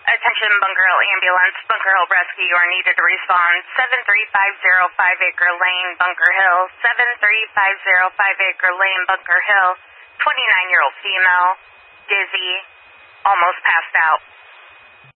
Attention Bunker Hill Ambulance, Bunker Hill Rescue, you are needed to respond. 73505 Acre Lane, Bunker Hill. 73505 Acre Lane, Bunker Hill. 29-year-old female, dizzy, almost passed out.